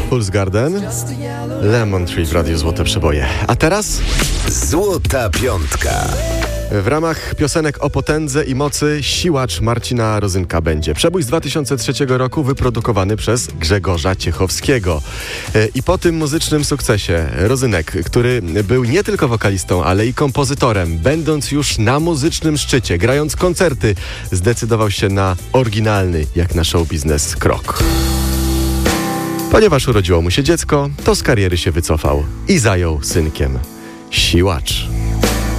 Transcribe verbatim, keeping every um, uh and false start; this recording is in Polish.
Fool's Garden, Lemon Tree w Radiu Złote Przeboje. A teraz? Złota Piątka. W ramach piosenek o potędze i mocy Siłacz Marcina Rozynka będzie. Przebój z dwa tysiące trzeciego roku wyprodukowany przez Grzegorza Ciechowskiego. I po tym muzycznym sukcesie Rozynek, który był nie tylko wokalistą, ale i kompozytorem, będąc już na muzycznym szczycie, grając koncerty, zdecydował się na oryginalny, jak na show biznes, krok. Ponieważ urodziło mu się dziecko, to z kariery się wycofał i zajął synkiem. Siłacz.